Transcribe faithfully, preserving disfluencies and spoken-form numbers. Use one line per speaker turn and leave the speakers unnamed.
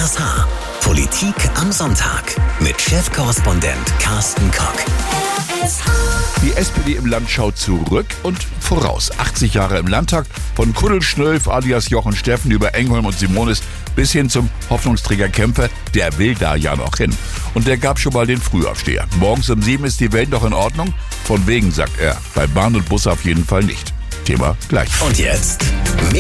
R S H. Politik am Sonntag mit Chefkorrespondent Carsten Kock.
Die S P D im Land schaut zurück und voraus. achtzig Jahre im Landtag, von Kuddelschnölf alias Jochen Steffen über Engholm und Simonis bis hin zum Hoffnungsträger Kämpfer, der will da ja noch hin. Und der gab schon mal den Frühaufsteher. Morgens um sieben ist die Welt noch in Ordnung? Von wegen, sagt er. Bei Bahn und Bus auf jeden Fall nicht. Thema gleich.
Und jetzt